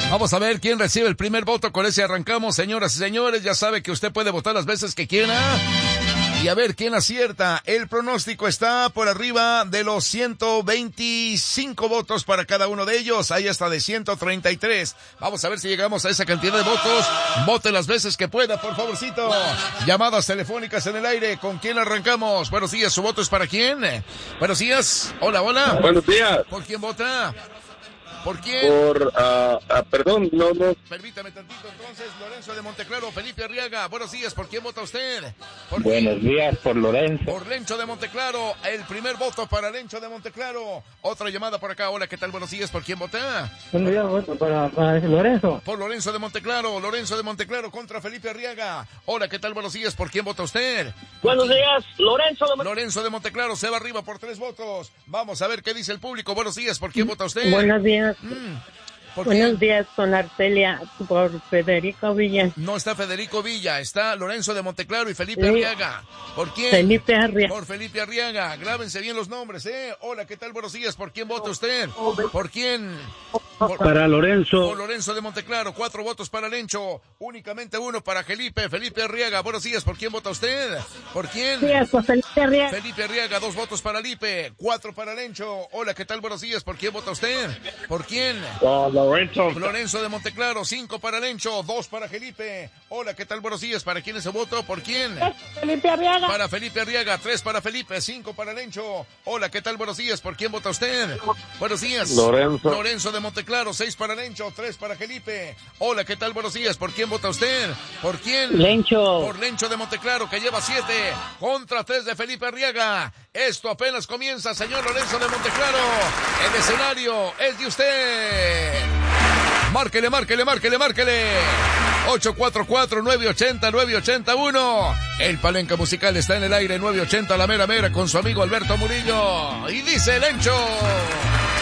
Vamos a ver quién recibe el primer voto. Con ese arrancamos, señoras y señores. Ya sabe que usted puede votar las veces que quiera. Y a ver quién acierta. El pronóstico está por arriba de los 125 votos para cada uno de ellos. Hay hasta de 133. Vamos a ver si llegamos a esa cantidad de votos. Vote las veces que pueda, por favorcito. Llamadas telefónicas en el aire. ¿Con quién arrancamos? Buenos días. ¿Su voto es para quién? Buenos días. Hola, hola. Buenos días. ¿Por quién vota? ¿Por quién? Perdón, no. Permítame tantito, entonces, Lorenzo de Monteclaro, Felipe Arriaga. Buenos días, ¿por quién vota usted? Buenos días, por Lorenzo. Por Lencho de Monteclaro, el primer voto para Lencho de Monteclaro. Otra llamada por acá, hola, ¿qué tal? Buenos días, ¿por quién vota? Buenos días, voto para Lorenzo. Por Lorenzo de Monteclaro contra Felipe Arriaga. Hola, ¿qué tal? Buenos días, ¿por quién vota usted? Buenos días, Lorenzo de Monteclaro se va arriba por 3 votos. Vamos a ver qué dice el público. Buenos días, ¿por quién vota usted? Buenos días. Buenos días, con Arcelia, por Federico Villa. No está Federico Villa, está Lorenzo de Monteclaro y Felipe Arriaga. ¿Por quién? Felipe Arriaga. Por Felipe Arriaga. Grábense bien los nombres, ¿eh? Hola, ¿qué tal? Buenos días. ¿Por quién vota usted? ¿Por quién? Para Lorenzo. Por Lorenzo de Monteclaro. 4 votos para Lencho. Únicamente 1 para Felipe Arriaga. Buenos días. ¿Por quién vota usted? ¿Por quién? Días, por Felipe Arriaga. Felipe Arriaga. 2 votos para Lipe. 4 para Lencho. Hola, ¿qué tal? Buenos días. ¿Por quién vota usted? ¿Por quién? Lorenzo de Monteclaro. 5 para Lencho. 2 para Felipe. Hola, ¿qué tal? Buenos días. ¿Para quién es el voto? ¿Por quién? Felipe Arriaga. Para Felipe Arriaga. 3 para Felipe. 5 para Lencho. Hola, ¿qué tal? Buenos días. ¿Por quién vota usted? Buenos días. Lorenzo de Monteclaro. 6 para Lencho. 3 para Felipe. Hola, ¿qué tal? Buenos días. ¿Por quién vota usted? ¿Por quién? Lencho. Por Lencho de Monteclaro, que lleva 7 contra 3 de Felipe Arriaga. Esto apenas comienza, señor Lorenzo de Monteclaro. El escenario es de usted. Márquele. 844-980-981. El Palenque Musical está en el aire, 980 la mera con su amigo Alberto Murillo. Y dice Lencho.